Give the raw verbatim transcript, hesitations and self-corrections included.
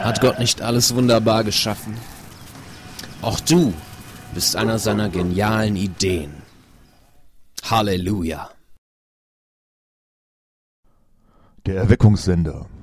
Hat Gott nicht alles wunderbar geschaffen? Auch du bist einer seiner genialen Ideen. Halleluja. Der Erweckungssender.